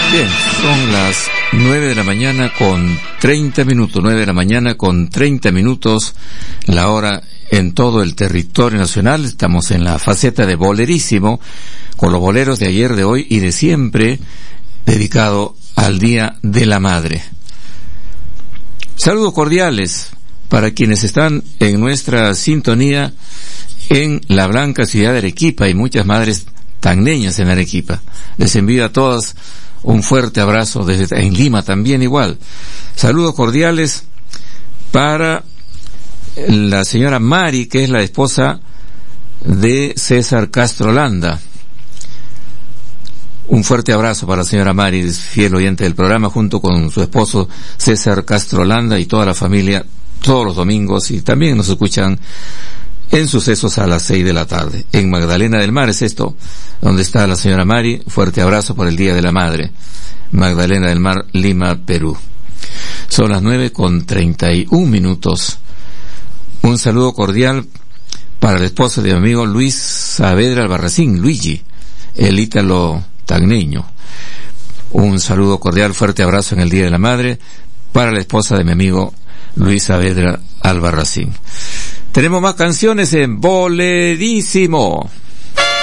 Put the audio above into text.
Bien, son las 9 de la mañana con 30 minutos, 9 de la mañana con 30 minutos, la hora en todo el territorio nacional. Estamos en la faceta de bolerísimo, con los boleros de ayer, de hoy y de siempre, dedicado al Día de la Madre. Saludos cordiales para quienes están en nuestra sintonía en la blanca ciudad de Arequipa. Hay muchas madres tacneñas en Arequipa. Les envío a todas un fuerte abrazo en Lima también igual. Saludos cordiales para la señora Mari, que es la esposa de César Castro Landa. Un fuerte abrazo para la señora Mari, fiel oyente del programa, junto con su esposo César Castro Landa y toda la familia, todos los domingos, y también nos escuchan en Sucesos a las 6 de la tarde. En Magdalena del Mar es esto, donde está la señora Mari. Fuerte abrazo por el Día de la Madre. Magdalena del Mar, Lima, Perú. Son las 9:31. Un saludo cordial para el esposo de mi amigo Luis Saavedra Albarracín, Luigi, el ítalo tacneño. Un saludo cordial, fuerte abrazo en el Día de la Madre para la esposa de mi amigo Luis Saavedra Albarracín. Tenemos más canciones en Bolerísimo.